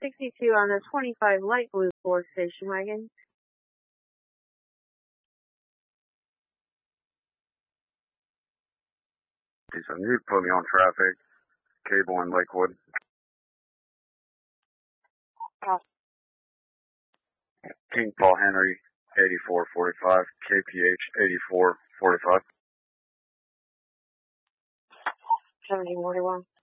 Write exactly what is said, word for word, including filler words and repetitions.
sixty-two on the twenty-five light blue Ford station wagon. So you put me on traffic, Cable in Lakewood. Oh. King Paul Henry, eighty-four forty-five, K P H, eighty-four forty-five. seventeen forty-one.